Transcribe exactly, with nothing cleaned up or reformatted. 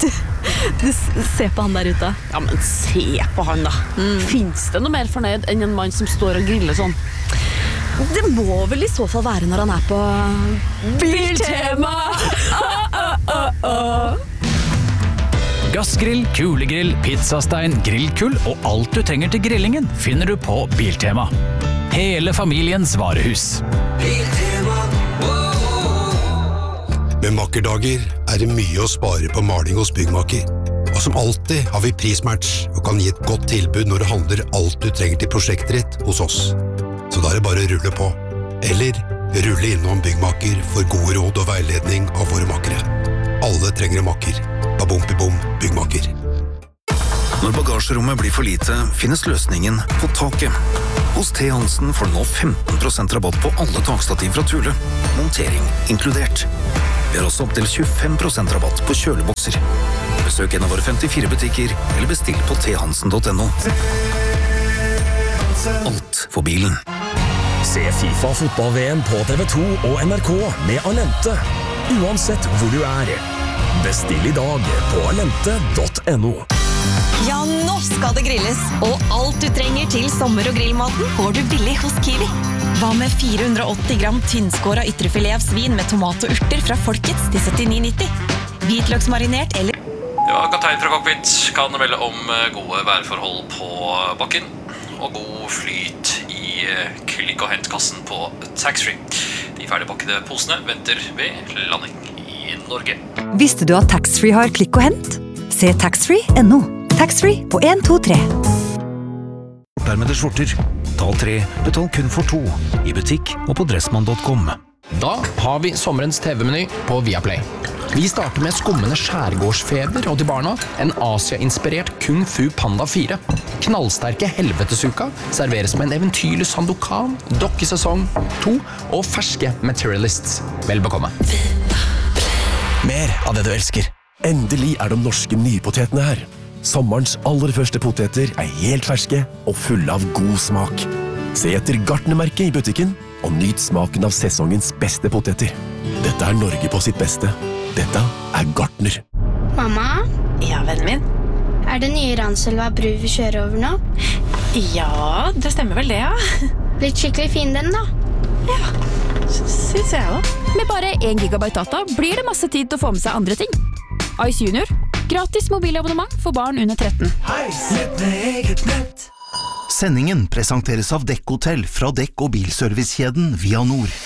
Du ser på han der ute. Ja, men se på han da. Mm. Finnes det noe mer fornøyd enn en mann som står og griller sånn? Det må vel i så fall være når han er på Biltema! Oh, oh, oh, oh. Gassgrill, kulegrill, pizzastein, grillkull og alt du trenger til grillingen finner du på Biltema. Hele familiens varehus. Biltema. Med makkerdager er det mye å spare på maling hos Byggmakker. Og som alltid har vi prismatch og kan gi et godt tilbud når det handler alt du trenger til prosjektet ditt hos oss. Så da er det bare å rulle på. Eller rulle innom Byggmakker for gode råd og veiledning av våre makkere. Alle trenger en makker. Babompi-bom, Byggmakker. Når bagasjerommet blir for lite, finnes løsningen på taket. Hos T. Hansen får du nå femten prosent rabatt på alle takstativ fra Thule. Montering inkludert. Vi har også opp til tjuefem prosent rabatt på kjølebokser. Besøk en av våre femtifire butikker, eller bestill på t hansen punktum n o. Alt for bilen. Se FIFA fotball-V M på T V to og N R K med Alente. Uansett hvor du er. Bestill i dag på alente punktum n o. Ja, nå skal det grilles. Og alt du trenger til sommer- og grillmaten får du billig hos Kiwi. Hva med fire hundre og åtti gram tynnskåret ytrefilet av svin med tomat og urter fra Folkets til syttini nitti? Hvitløksmarinert eller... Ja, kaptein fra Cockpit kan melde om gode værforhold på bakken og god flyt i klikk- og hentkassen på taxfree. De ferdigpakkede posene venter ved landing i Norge. Visste du at taxfree har klikk og hent? Se taxfree punktum n o. Taxfree på en to tre. Opphermede skjorter. Tal tre, betal kun for to. I butikk og på dressmann punktum com. Da har vi sommerens T V-meny på Viaplay. Vi starter med skummende skjærgårdsfeber og til barna en Asia-inspirert Kung Fu Panda fire. Knallsterke helvetesuka serveres med en eventyrlig Sandokan, dokkesesong to og ferske Materialists. Vel bekomme. Mer av det du elsker. Endelig er de norske nypotetene her. Sommerens aller første poteter er helt ferske og fulle av god smak. Se etter Gartnermerket i butikken og nyt smaken av sesongens beste poteter. Dette er Norge på sitt beste. Dette er Gartner. Mamma? Ja, vennen min. Er det nye Ranselva bru vi kjører over nå? Ja, det stemmer vel det, ja. Blitt skikkelig fin den da. Ja, synes jeg da. Med bare en gigabyte data blir det masse tid til å få med seg andre ting. Ice Junior. Gratis mobilabonnement for barn under tretten. Sendingen presenteres av Dekk Hotel fra Dekk- og bilservicekjeden Via Nord.